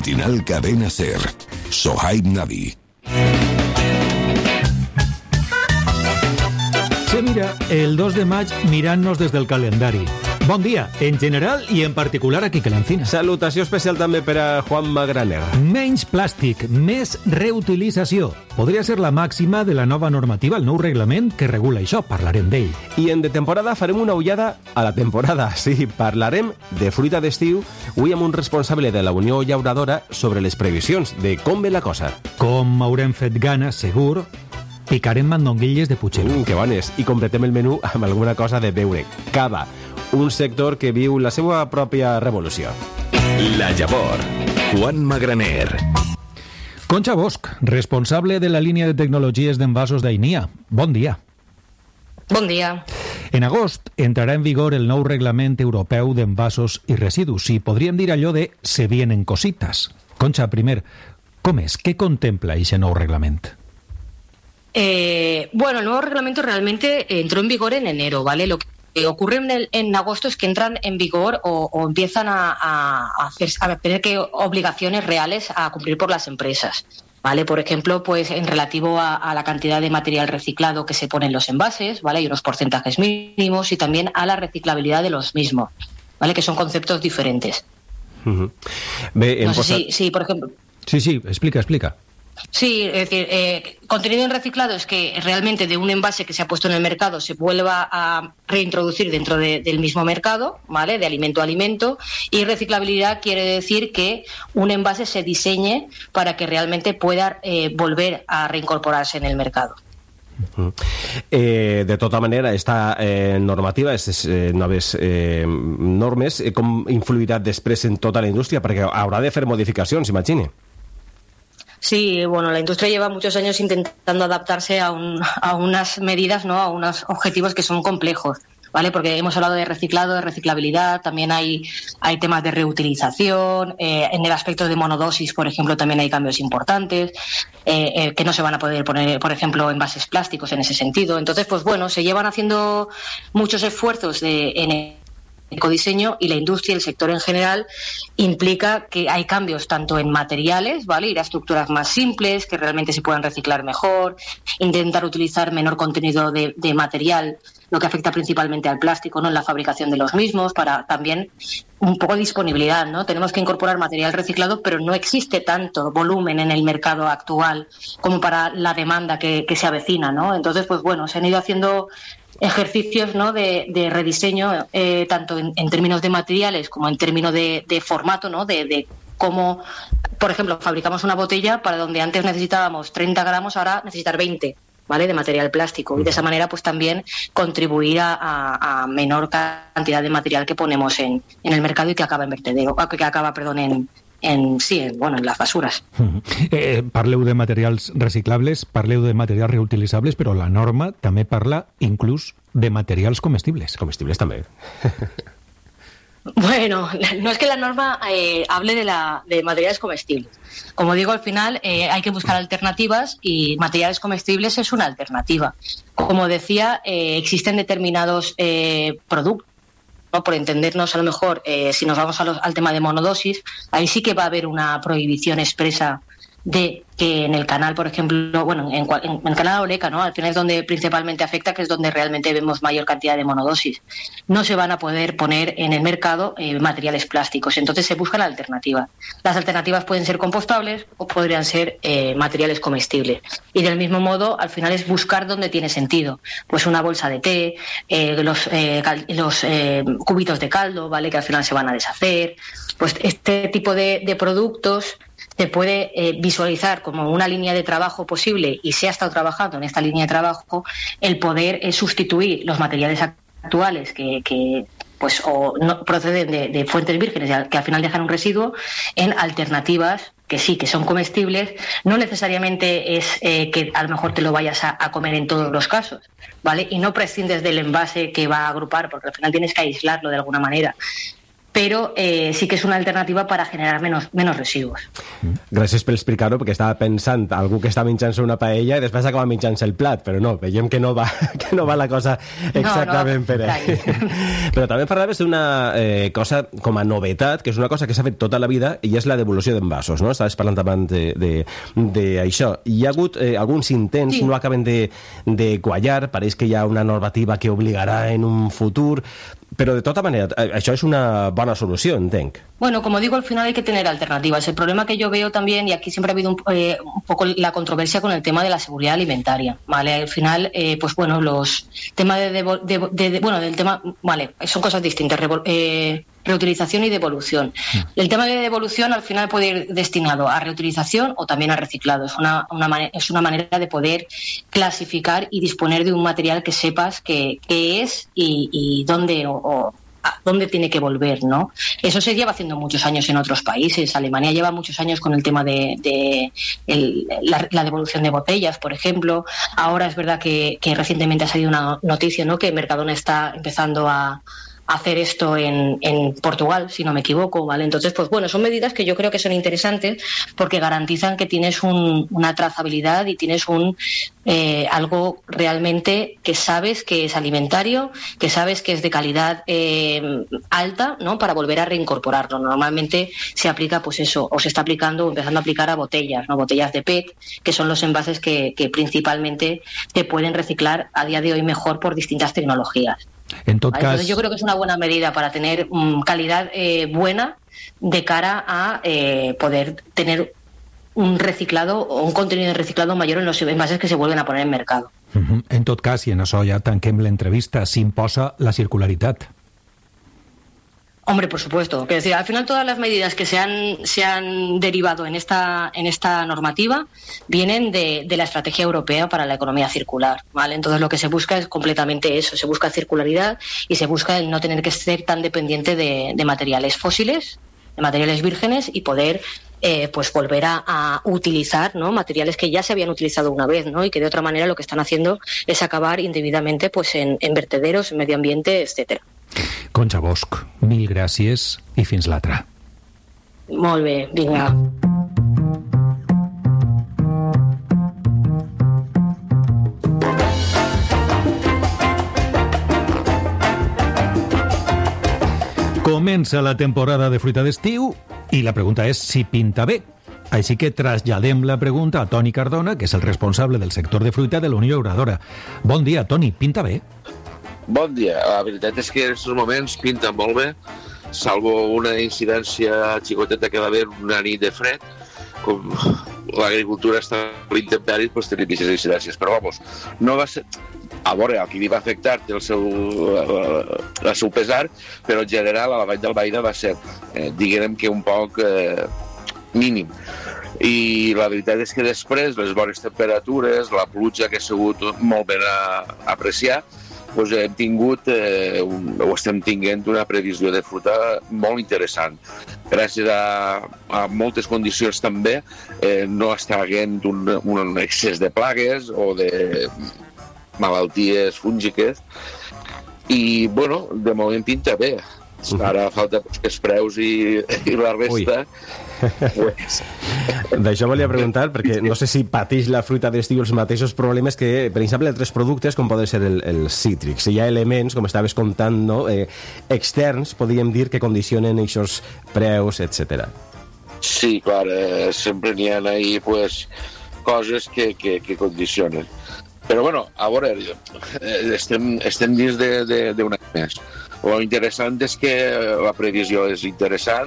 matinal Cadena SER. Sohaib Navi. Se mira el 2 de maig mirant-nos des del calendari. Bon dia, en general i en particular aquí que l'Encina. Salutació especial també per a Juan Magraner. Menys plàstic, més reutilització. Podria ser la màxima de la nova normativa, el nou reglament que regula això. Parlarem d'ell. I en de temporada farem una ullada a la temporada. Sí, parlarem de fruita d'estiu, avui amb un responsable de la Unió Llauradora sobre les previsions de com ve la cosa. Com haurem fet gana, segur, picarem mandonguilles de Puigceró. Que bones. I completem el menú amb alguna cosa de beure. Cava, un sector que viu la seva pròpia revolució. La Llavor. Juan Magraner. Concha Bosch, responsable de la línia de tecnologies d'envasos d'Ainia. Bon dia. Bon dia. En agost entrarà en vigor el nou reglament europeu d'envasos i residus. I podríem dir allò de se vienen cositas. Concha, primer, com és? Què contempla aquest nou reglament? Bueno, el nuevo reglamento realmente entró en vigor en enero, ¿vale? Lo que ocurre en agosto es que entran en vigor o empiezan a tener que obligaciones reales a cumplir por las empresas, ¿vale? Por ejemplo, pues en relativo a la cantidad de material reciclado que se pone en los envases, ¿vale? Hay unos porcentajes mínimos y también a la reciclabilidad de los mismos, ¿vale? Que son conceptos diferentes. Uh-huh. No sé si, por ejemplo... Sí, explica. Sí, es decir, contenido en reciclado es que realmente de un envase que se ha puesto en el mercado se vuelva a reintroducir dentro del mismo mercado, ¿vale? De alimento a alimento. Y reciclabilidad quiere decir que un envase se diseñe para que realmente pueda volver a reincorporarse en el mercado. De tota manera, esta normativa, aquestes noves normes, com influirà després en tota la indústria? Perquè haurà de fer modificacions, imagine. Sí, bueno, la industria lleva muchos años intentando adaptarse a unas medidas, ¿no? A unos objetivos que son complejos, ¿vale? Porque hemos hablado de reciclado, de reciclabilidad, también hay temas de reutilización, en el aspecto de monodosis, por ejemplo, también hay cambios importantes, que no se van a poder poner, por ejemplo, envases plásticos en ese sentido. Entonces, pues bueno, se llevan haciendo muchos esfuerzos en ecodiseño, y la industria y el sector en general implica que hay cambios tanto en materiales, ¿vale? Ir a estructuras más simples, que realmente se puedan reciclar mejor, intentar utilizar menor contenido de material, lo que afecta principalmente al plástico, ¿no? En la fabricación de los mismos, para también un poco de disponibilidad, ¿no? Tenemos que incorporar material reciclado, pero no existe tanto volumen en el mercado actual como para la demanda que se avecina, ¿no? Entonces, pues bueno, se han ido haciendo ejercicios, ¿no? de rediseño, tanto en términos de materiales como en términos de formato, ¿no? De cómo, por ejemplo, fabricamos una botella para donde antes necesitábamos 30 gramos, ahora necesitar 20, ¿vale? De material plástico, y de esa manera pues también contribuir a menor cantidad de material que ponemos en el mercado y que acaba en vertedero, en las basuras. Parleu de materials reciclables, parleu de materials reutilitzables, però la norma també parla inclús de materials comestibles. Comestibles també. Bueno, no es que la norma hable de materiales comestibles. Como digo, al final hay que buscar alternativas, y materiales comestibles es una alternativa. Como decía, existen determinados productos, ¿no? Por entendernos, a lo mejor, si nos vamos al tema de monodosis, ahí sí que va a haber una prohibición expresa de que en el canal, por ejemplo, bueno, en el canal Oreca, ¿no? Al final es donde principalmente afecta, que es donde realmente vemos mayor cantidad de monodosis. No se van a poder poner en el mercado materiales plásticos, entonces se busca la alternativa. Las alternativas pueden ser compostables o podrían ser materiales comestibles. Y del mismo modo, al final es buscar dónde tiene sentido. Pues una bolsa de té, los cubitos de caldo, ¿vale? Que al final se van a deshacer. Pues este tipo de productos se puede visualizar como una línea de trabajo posible, y se ha estado trabajando en esta línea de trabajo el poder sustituir los materiales actuales que pues o no proceden de fuentes vírgenes, que al final dejan un residuo, en alternativas que sí, que son comestibles. No necesariamente es que a lo mejor te lo vayas a comer en todos los casos, ¿vale? Y no prescindes del envase que va a agrupar, porque al final tienes que aislarlo de alguna manera. però sí que és una alternativa per a generar menys residus. Gràcies per explicar-ho, perquè estava pensant algú que està menjant-se una paella i després acaba menjant-se el plat, però no, veiem que no va la cosa exactament per ahí. Però també parlaves d'una cosa com a novetat, que és una cosa que s'ha fet tota la vida, i és la devolució d'envasos, no? Estaves parlant abans d'això. Hi ha hagut alguns intents, no acaben de quallar, pareix que hi ha una normativa que obligarà en un futur, pero de toda manera, això es una buena solución, entenc. Bueno, como digo, al final hay que tener alternativas. El problema que yo veo también, y aquí siempre ha habido un poco la controversia con el tema de la seguridad alimentaria, ¿vale? Al final, pues bueno, los temas del tema, vale, son cosas distintas, reutilización y devolución. El tema de devolución al final puede ir destinado a reutilización o también a reciclado. Es una manera de poder clasificar y disponer de un material que sepas qué es y dónde a dónde tiene que volver, ¿no? Eso se lleva haciendo muchos años en otros países. Alemania lleva muchos años con el tema de la devolución de botellas, por ejemplo. Ahora es verdad que recientemente ha salido una noticia, ¿no?, que Mercadona está empezando a hacer esto en Portugal, si no me equivoco, ¿vale? Entonces, pues bueno, son medidas que yo creo que son interesantes porque garantizan que tienes una trazabilidad y tienes algo realmente que sabes que es alimentario, que sabes que es de calidad alta, ¿no?, para volver a reincorporarlo. Normalmente se aplica, pues eso, o se está aplicando o empezando a aplicar a botellas, ¿no?, botellas de PET, que son los envases que principalmente te pueden reciclar a día de hoy mejor por distintas tecnologías. En tot cas... Entonces yo creo que es una buena medida para tener calidad buena de cara a poder tener un reciclado o un contenido de reciclado mayor en los envases que se vuelven a poner en mercado. En tot cas, i en això ja tanquem l'entrevista, s'imposa la circularitat. Hombre, por supuesto. Es decir, al final todas las medidas que se han derivado en esta normativa vienen de la estrategia europea para la economía circular, ¿vale? Entonces lo que se busca es completamente eso, se busca circularidad y se busca el no tener que ser tan dependiente de materiales fósiles, de materiales vírgenes y poder pues volver a utilizar, ¿no?, materiales que ya se habían utilizado una vez, ¿no?, y que de otra manera lo que están haciendo es acabar indebidamente pues en vertederos, en medio ambiente, etcétera. Concha Bosch, mil gràcies i fins l'altra. Molt bé, vinga. Comença la temporada de fruita d'estiu i la pregunta és si pinta bé. Així que traslladem la pregunta a Toni Cardona, que és el responsable del sector de fruita de la Unió Llauradora. Bon dia, Toni, pinta bé? Bon dia. La veritat és que en aquests moments pinta molt bé, salvo una incidència xicoteta que va haver una nit de fred. Com l'agricultura està a l'intempèrie, doncs tenim aquestes incidències. Però, vamos, no va ser... A veure, el que li va afectar té el seu pesar, però en general a la Vall d'Albaida va ser, diguem que un poc mínim. I la veritat és que després, les bones temperatures, la pluja que ha sigut molt ben apreciar, doncs hem tingut, o estem tinguent una previsió de fruta molt interessant. Gràcies a moltes condicions també no està havent un excés de plagues o de malalties fúngiques i, bueno, de moment pinta bé. Ara falta que els preus i la resta... Pues... D'això volia preguntar, perquè no sé si pateix la fruita d'estiu els mateixos problemes que, per exemple, altres productes com poden ser els cítrics. Hi ha elements, com estaves contant, no?, externs, podríem dir, que condicionen aquests preus, etc. Sí, clar, sempre n'hi ha ahí, pues, coses que condicionen. Però, bueno, a veure, estem dins d'un any més. Lo interessant és que la previsió és interessant,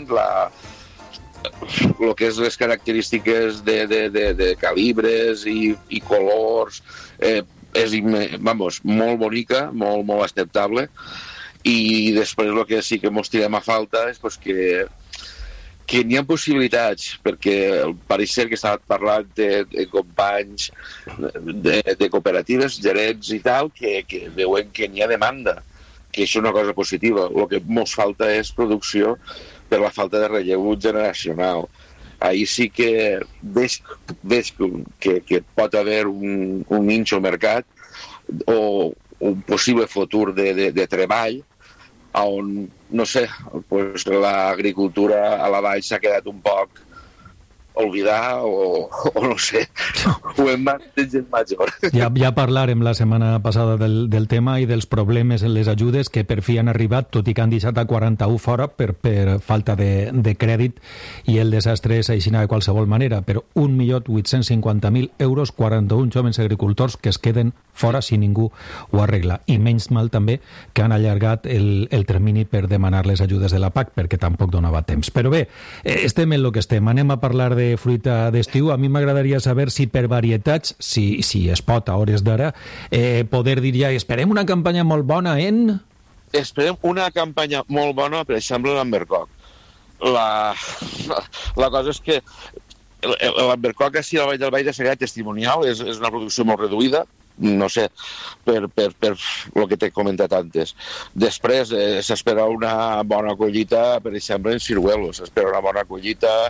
el que és les característiques de calibres i colors és, vamos, molt bonica, molt acceptable, i després el que sí que ens tirem a falta és pues, que n'hi ha possibilitats, perquè pareix ser que estava parlant de companys de cooperatives, gerents i tal, que veuen que n'hi ha demanda, que això és una cosa positiva. El que ens falta és producció per la falta de relleu generacional. Ahí sí que veig que pot haver un nínxol mercat o un possible futur de treball on, no sé, pues l'agricultura a la vall s'ha quedat un poc oblidar o no sé, ho hem mandat gent major. Ja parlarem la setmana passada del tema i dels problemes en les ajudes que per fi han arribat, tot i que han deixat a 41 fora per falta de crèdit, i el desastre és així de qualsevol manera, però 1.850.000 euros, 41 joves agricultors que es queden fora si ningú ho arregla. I menys mal també que han allargat el termini per demanar les ajudes de la PAC, perquè tampoc donava temps. Però bé, estem en el que estem. Anem a parlar de fruita d'estiu. A mi m'agradaria saber si per varietats, si es pot a hores d'ara, poder dir ja, esperem una campanya molt bona en... Esperem una campanya molt bona, per exemple, l'Ambercoc. La cosa és que l'Ambercoc així a la Vall del Baix serà testimonial, és una producció molt reduïda, no sé, per el que t'he comentat antes. Després s'espera una bona collita, per exemple, en ciruelos, s'espera una bona collita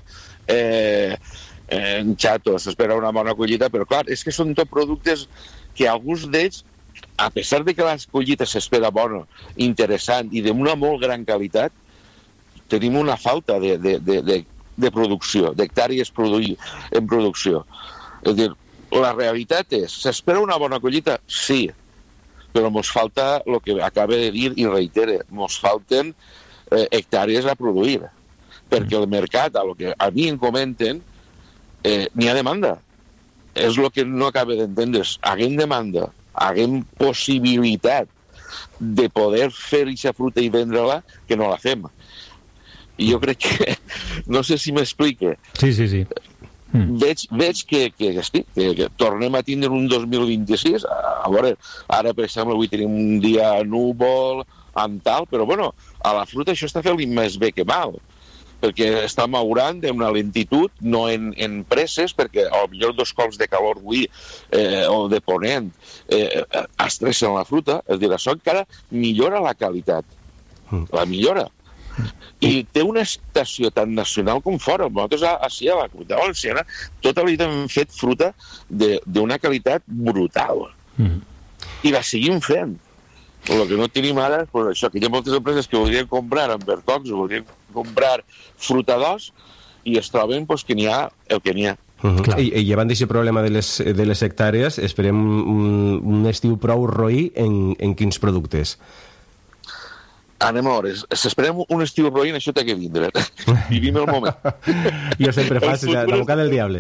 en xatos, s'espera una bona collita, però clar, és que són tot productes que alguns d'ells, a pesar de que la collita s'espera bona, interessant i d'una molt gran qualitat, tenim una falta de producció, d'hectàrees en producció. És a dir, la realitat és, s'espera una bona collita? Sí, però ens falta el que acaba de dir i reitere, ens falten hectàrees a produir, perquè el mercat, a lo que a mi em comenten, n'hi ha demanda. És el que no acaba d'entendre. Haguem demanda, haguem possibilitat de poder fer aquesta fruita i vendre-la, que no la fem. I jo crec que, no sé si m'explique. Sí. Veig que tornem a tindre un 2026, a veure, ara per exemple avui tenim un dia núvol amb tal, però bueno, a la fruta això està fent més bé que mal, perquè està maurant d'una lentitud, no en presses, perquè potser 2 cops de calor avui o de ponent estressen la fruta, és a dir, això encara millora la qualitat, la millora. I té una estació tan nacional com fora. Nosaltres a la Comunitat Valenciana tota la vida hem fet fruta d'una qualitat brutal. I la seguim fent. El que no tenim ara és això, que hi ha moltes empreses que voldrien comprar Ambercocs, voldrien comprar fruta d'os, i es troben que n'hi ha el que n'hi ha. I llevant d'aquest problema de les hectàrees, esperem un estiu prou roí en quins productes? Anem a hores. S'esperem un estiu roïn, això té que vindre. Vivim el moment. Jo sempre faig la boca del diable.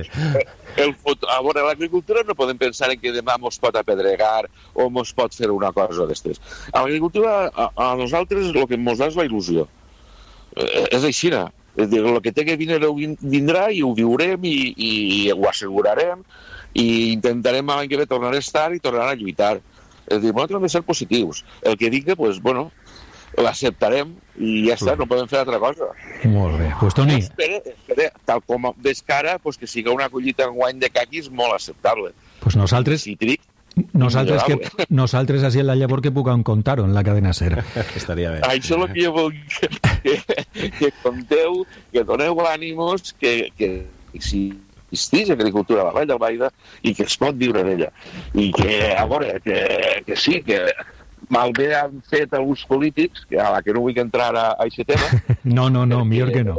A veure, l'agricultura no podem pensar en que demà mos pot apedregar o mos pot fer una cosa d'estes. A l'agricultura, a nosaltres, el que mos da és la il·lusió. És així, és dir, el que té que vindre vindrà i ho viurem i ho assegurarem i intentarem l'any que ve tornar a estar i tornar a lluitar. És dir, nosaltres hem de ser positius. El que digui, doncs, bueno, l'acceptarem i ja està, no podem fer altra cosa. Molt bé. Pues, Toni... Espera, tal com ves que ara, pues que siga una collita en guany de caquis molt acceptable. Pues nosaltres... Cítric, nosaltres així en la llavor que puguem contar-ho en la cadena SER. Estaria bé. Això és el que jo vull que conteu, que doneu ànimos, que si existeix agricultura a la Vall d'Albaida i que es pot viure d'ella. I que, a veure, que sí, que malbé han fet alguns polítics, que a la que no vull entrar a aquest tema... No, millor que no.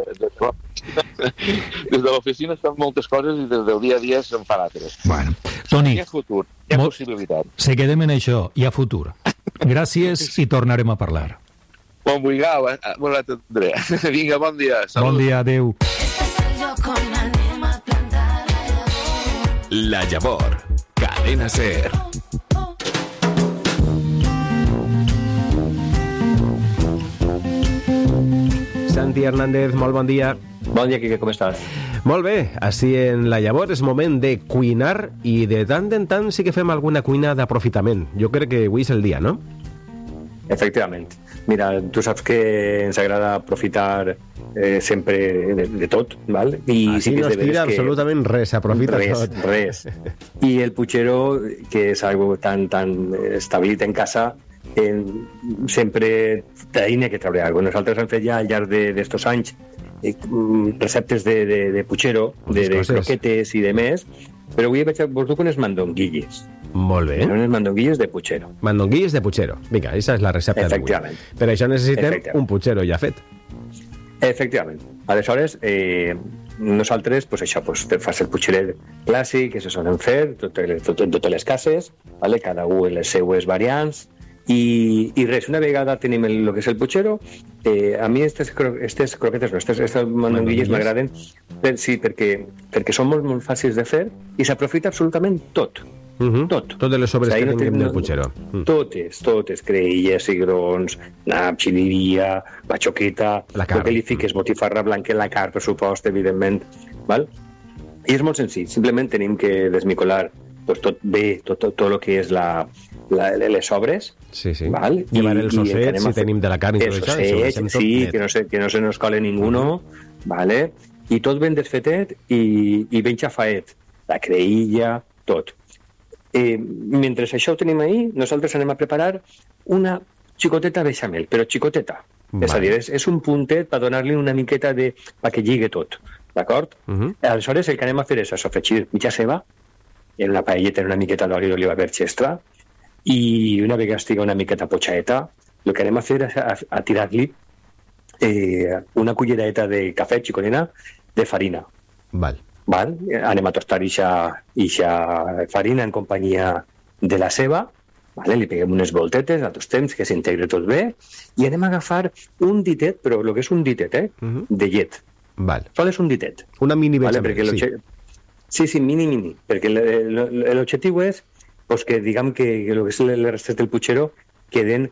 Des de l'oficina es fan moltes coses i des del dia a dia se'n fan altres. Bueno, Toni... Hi ha futur, hi ha possibilitat. Se quedem en això, hi ha futur. Gràcies i tornarem a parlar. Quan vulgueu, me l'atendré. Vinga, bon dia. Salut. Bon dia, adeu. La Llavor, cadena SER. Santi Hernández, molt bon dia. Bon dia, Quique, com estàs? Molt bé, així en La Llavor és moment de cuinar i de tant en tant sí que fem alguna cuina d'aprofitament. Jo crec que avui és el dia, no? Efectivament. Mira, tu saps que ens agrada aprofitar sempre de tot, ¿val? I així sí no es tira absolutament res, s'aprofita tot. Res. I el puchero, que és algo tan estabilit en casa, sempre tenim que treure alguna cosa. Nosaltres hem fet ja al llarg d'estos anys receptes de puchero, de croquetes i de més, però avui vos duc unes mandonguilles. Molt bé. Unes mandonguilles de puchero. Mandonguilles de puchero. Vinga, aquesta és la recepta d'avui. Efectivament. Per això necessitem un puchero ja fet. Efectivament. Aleshores, nosaltres, pues això, pues, fas el pucheret clàssic, que se solen fer, totes les cases, vale? Cada un les seues variants, i res, una vegada tenim el que és el puchero, a mi aquestes croquetes, no, aquestes mandonguilles m'agraden, perquè són molt, molt fàcils de fer i s'aprofita absolutament tot. Tot. Totes les sobres que tinguem del puchero. Totes, creïlles, cigrons, nap, xiriria, bachoqueta, el que li fiques, botifarra blanca, la carn, per supost, evidentment, val? I és molt senzill, simplement tenim que desmicolar pues, tot el que és les sobres. Sí. Val? Llevar els ossets, si tenim de la carn i tot això. Els ossets, sí, que no se nos cole ninguno, vale? I tot ben desfetet i ben xafaet. La creïlla, tot. Mentre això ho tenim ahí, nosaltres anem a preparar una xicoteta bechamel, però xicoteta. És a dir, és un puntet per donar-li una miqueta perquè lligue tot, d'acord? Aleshores, el que anem a fer és sofregir mitja ceba, en una paelleta una miqueta d'oli d'oliva verge extra, i una vegada estigui una miqueta potxaeta, el que anem a fer és a tirar-li una cullereta de cafè xiconera de farina. Val. Anem a tostar ixa farina en companyia de la ceba, vale? Li peguem unes voltetes, a tots temps, que s'integre tot bé, i anem a agafar un ditet, però el que és un ditet, de llet. Val. Sol és un ditet. Una mini bechamel, sí. Sí, mini, perquè l'objectiu és pues, que diguem que el que és les restes del puchero queden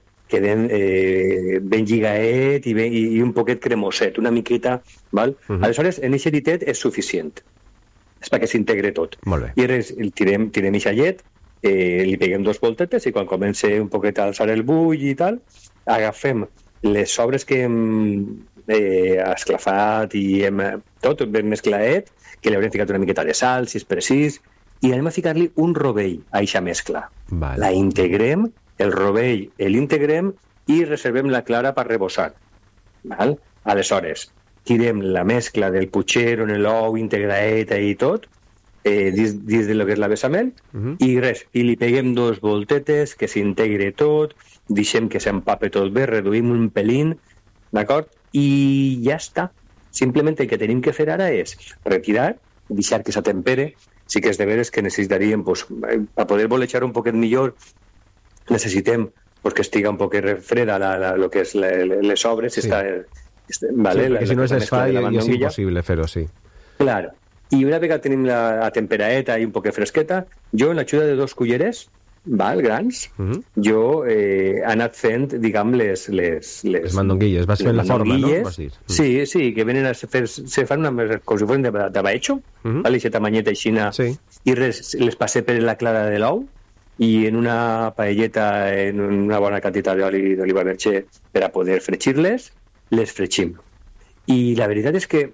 ben lligaet i un poquet cremoset, una miqueta, val? Aleshores, en aquest ditet és suficient. És perquè s'integre tot. Molt bé. I res, tirem eixa llet, li peguem 2 voltetes i quan comença un poquet a alçar el bull i tal, agafem les sobres que hem esclafat i hem tot ben mesclaet, que li haurem ficat una miqueta de sal, si és precís, i anem a ficar-li un rovell a eixa mescla. Vale. La integrem, el rovell l'integrem i reservem la clara per rebossar. Val? Aleshores, tirem la mescla del puchero en l'ou integraeta i tot, dins de lo que és la bechamel, i res, i li peguem 2 voltetes, que s'integre tot, deixem que s'empape tot bé, reduïm un pelín, d'acord? I ja està. Simplement el que tenim que fer ara és retirar, deixar que s'atempere, sí que és de veres que necessitaríem, pues, per poder bolejar un poquet millor, necessitem pues, que estigui un poquet freda lo que és les sobres, sí. Vale, sí, perquè si no es desfà i és impossible fer-ho, sí. Claro. I una vegada tenim la temperaeta i un poquet fresqueta, jo en l'ajuda de 2 culleres, grans, jo he anat fent, diguem, les mandonguilles. Vas fent la forma, no? Vas dir. Sí, que venen a fer, se fan com si fossin de baixo, aquesta tamanyeta aixina, i res, les passé per la clara de l'ou, i en una paelleta, en una bona quantitat d'oli d'oliva verge per a poder fregir-les, les fregim. I la veritat és que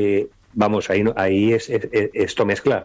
ahí és esto mezcla.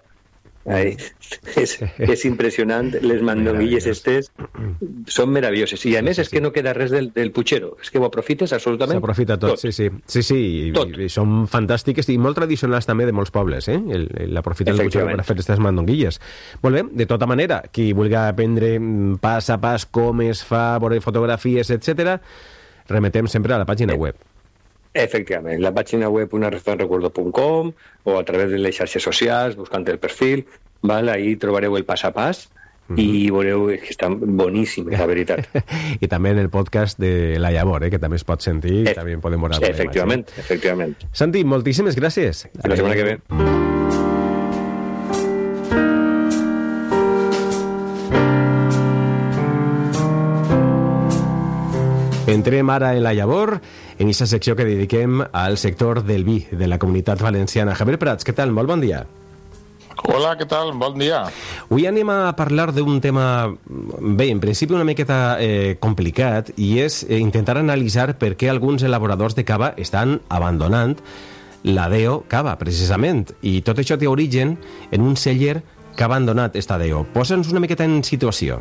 És impressionant, les mandonguilles estes són meravelloses, i a més és que no queda res del puchero, és que ho aprofites absolutament s'aprofita tot. Sí, i són fantàstiques i molt tradicionals també de molts pobles, l'aprofitar el puchero per fer aquestes mandonguilles. Molt bé, de tota manera, qui vulgui aprendre pas a pas com es fa, veure fotografies, etc., remetem sempre a la pàgina web. Efectivament, la pàgina web unarestaurantrecuerdo.com o a través de les xarxes socials, buscant el perfil, ahí trobareu el pas a pas i veureu que estan boníssimes, la veritat. I també en el podcast de La Llavor, que també es pot sentir i també podem veure. Efectivament. Santi, moltíssimes gràcies. Fins la setmana que ve. Entrem ara en La Llavor, en aquesta secció que dediquem al sector del vi de la Comunitat Valenciana. Javier Prats, què tal? Molt bon dia. Hola, què tal? Bon dia. Avui anem a parlar d'un tema, bé, en principi una miqueta complicat, i és intentar analitzar per què alguns elaboradors de cava estan abandonant la DEO Cava, precisament. I tot això té origen en un celler que ha abandonat esta DEO. Posa'ns una miqueta en situació.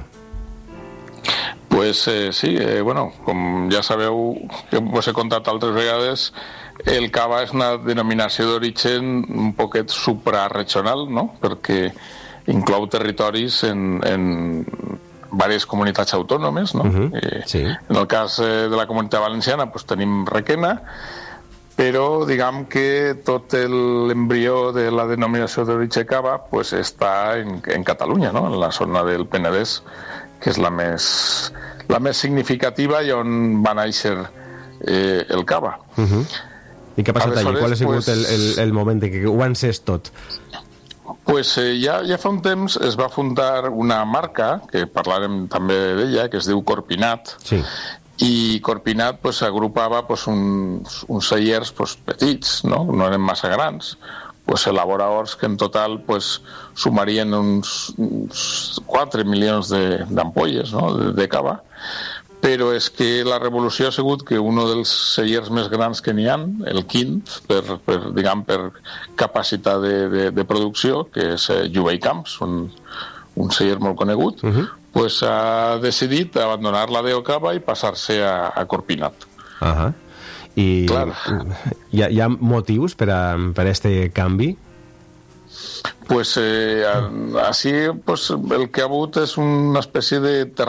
Pues sí, bueno, com ja sabeu, que us he contat altres vegades, el cava és una denominació d'origen un poquet suprarregional, no? Perquè inclou territoris en diverses comunitats autònomes, no? Sí. En el cas de la Comunitat Valenciana pues, tenim Requena, però diguem que tot l'embrió de la denominació d'origen cava pues, està en Catalunya, no? En la zona del Penedès, que és la més significativa i on va néixer el cava. I què ha passat allà? Qual ha sigut el moment en què ho va encès tot? Pues ja fa un temps es va fundar una marca, que parlarem també d'ella, que es diu Corpinat, sí. I Corpinat pues, agrupava pues, uns cellers pues, petits, no eren massa grans, pues, elaboradors que en total pues, sumarien uns 4 milions d'ampolles, no? de cava, però és que la revolució ha sigut que un dels cellers més grans que n'hi ha, el quint, per capacitat de producció, que és Jubei Camps, un celler molt conegut, pues ha decidit abandonar la Deocava i passar-se a Corpinat. I hi ha motius per a este canvi? Pues així pues, el que ha hagut és una espècie de